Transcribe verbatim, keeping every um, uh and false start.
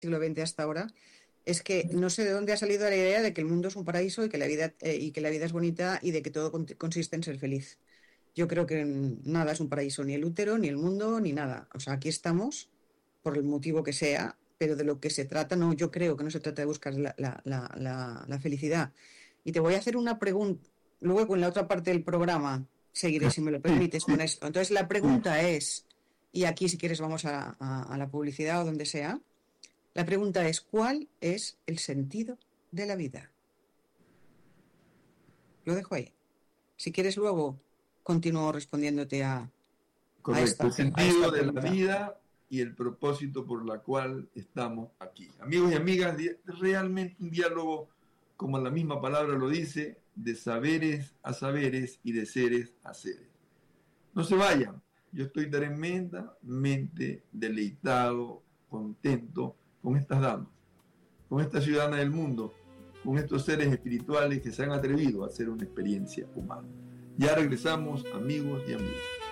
siglo veinte hasta ahora, es que no sé de dónde ha salido la idea de que el mundo es un paraíso y que la vida, eh, y que la vida es bonita y de que todo con- consiste en ser feliz. Yo creo que mm, nada es un paraíso, ni el útero, ni el mundo, ni nada. O sea, aquí estamos por el motivo que sea, pero de lo que se trata, no, yo creo que no se trata de buscar la, la, la, la, la felicidad. Y te voy a hacer una pregunta, luego con la otra parte del programa seguiré, si me lo Sí, permites, con esto. Entonces la pregunta es, y aquí si quieres vamos a, a, a la publicidad o donde sea, la pregunta es, ¿cuál es el sentido de la vida? Lo dejo ahí. Si quieres luego continúo respondiéndote a, a correcto. El esta, a esta sentido de la pregunta. vida y el propósito por la cual estamos aquí. Amigos y amigas, realmente un diálogo, como la misma palabra lo dice, de saberes a saberes y de seres a seres. No se vayan. Yo estoy tremendamente deleitado, contento con estas damas, con esta ciudadana del mundo, con estos seres espirituales que se han atrevido a hacer una experiencia humana. Ya regresamos, amigos y amigas.